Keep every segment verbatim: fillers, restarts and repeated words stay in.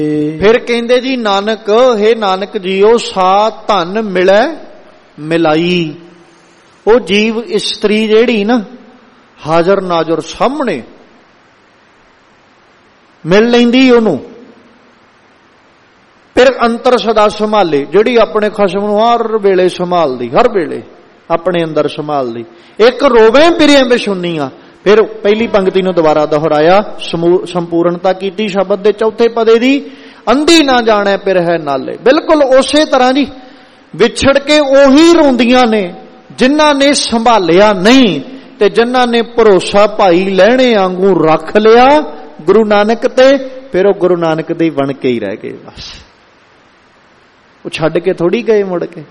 फिर कहंदे जी नानक, हे नानक जीओ, सा धन मिलै मिलाई। वो जीव इस्त्री जेड़ी ना हाजर नाजर सामने मिल लैंदी ओनू, फिर अंतर सदा संभाले, जिहड़ी अपने खसम नूं हर वेले संभालदी, हर वेले अपने अंदर संभालदी। एक रोवे पिरियां बिछुन्नियां, फिर पहली पंक्ति नूं दोबारा दोहराया, संपूर्णता कीती शब्द दे चौथे पदे दी, अंधी ना जाने पिर है नाले। बिल्कुल उसे तरह जी विछड़ के ओही रोंदियां ने जिन्हां ने संभालिया नहीं, ते जिन्हां ने भरोसा भाई लहणे आंगू रख लिया गुरु नानक ते, फिर वो गुरु नानक दे बन के ही रह गए। बस वो छड्ड के थोड़ी गए मुड़ के।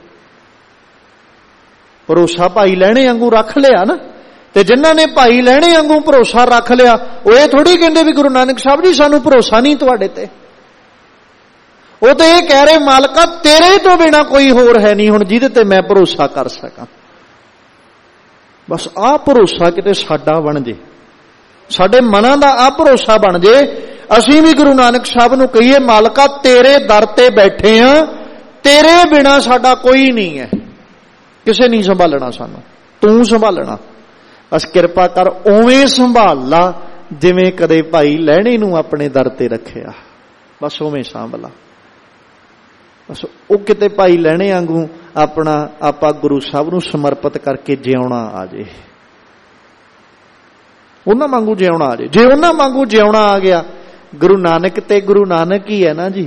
भरोसा भाई लहणे आंगू रख लिया ना, ते जिन्हां ने भाई लहणे आंगू भरोसा रख लिया, वो ये थोड़ी कहंदे भी गुरु नानक साहब जी सानू भरोसा नहीं तुहाडे ते। वो तो ये कह रहे मालका तेरे तो बिना कोई होर है नहीं हुण जिहदे ते मैं भरोसा कर सकां। बस आ भरोसा किते साडा बन जे, साडे मनां दा आ भरोसा बन जे, असीं भी गुरु नानक साहब नूं कहिए मालका तेरे दर ते बैठे हां, तेरे बिना साडा कोई नहीं है, किसे नहीं संभालना सानू, तू संभालना। बस किरपा कर उवें संभाल ला जिवें कदे भाई लहणे नूं अपने दर ते रखिया, बस उवें सांभ ला। बस वो किते भाई लहणे वांगू अपना आपां गुरु साहब नूं समर्पित करके जिउणा आ जे, उन्हां वांगू जिउणा आ जे। जे उन्हां वांगू जिउणा आ गया, गुरु नानक ते गुरु नानक ही है ना जी।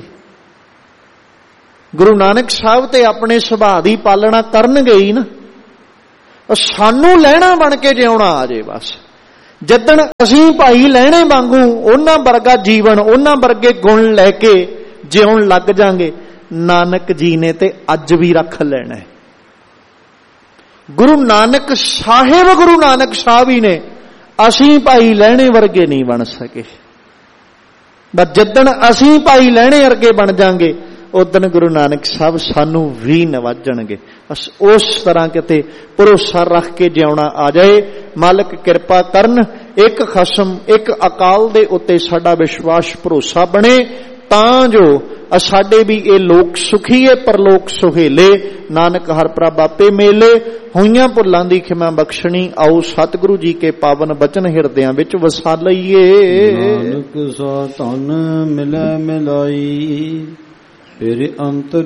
गुरु नानक साहब ते अपने सुभाਅ दी पालना करनगे ही ना, सानू लहणा बन के जिउणा आ जे। बस जदन असीं भाई लहणे वांगू उन्हां वर्गा जीवन, उन्हां वर्गे गुण लैके जिउण लग जांगे, नानक जी ने ते अज भी रख लेना है। गुरु नानक साहिब, गुरु नानक साहब ही ने, असीं भाई लहणे वर्गे नहीं बन सके। बस जदन असीं भाई लहणे वर्गे बन जाएंगे, उदन गुरु नानक साहब सानू भी नवाजणगे। बस उस तरह किते भरोसा रख के जिउणा आ जाए। मालिक किरपा करन, एक खसम एक अकाल दे उत्ते साडा विश्वास भरोसा बने, तां जो साडे भी ये लोक सुखीए परलोक सुहेले, नानक हर प्रभ आपे मेले। होइयां भुल्लां दी खिमा बख्शणी, आओ सतगुरु जी के पावन बचन हिरदियां विच वसा लईए। नानक सा धन मिलै मिलाई, फिर अंतर